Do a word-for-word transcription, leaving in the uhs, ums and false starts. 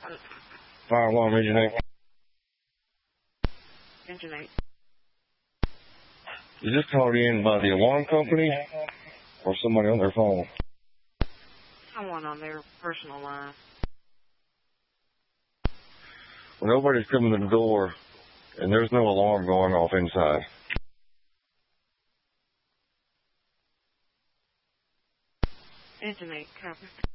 Fire alarm, engine eight. Engine eight. Is this called in by the alarm company or somebody on their phone? Someone on their personal line. Well, nobody's coming to the door, and there's no alarm going off inside. Engine eight, copy.